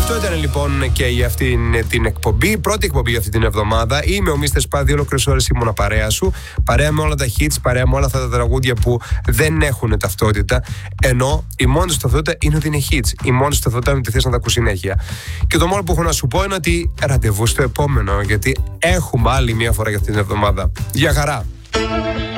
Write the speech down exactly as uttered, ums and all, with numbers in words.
Αυτό ήταν λοιπόν και για αυτή την εκπομπή, πρώτη εκπομπή για αυτή την εβδομάδα. Είμαι ο Μίστερ Σπα, δύο ολόκληρες ώρες ήμουνα παρέα σου. Παρέα με όλα τα hits, παρέα με όλα αυτά τα τραγούδια που δεν έχουν ταυτότητα. Ενώ η μόνη σου ταυτότητα είναι ότι είναι hits. Η μόνη σου ταυτότητα είναι ότι θες να τα ακούς συνέχεια. Και το μόνο που έχω να σου πω είναι ότι ραντεβού στο επόμενο, γιατί έχουμε άλλη μία φορά για αυτή την εβδομάδα. Γεια χαρά!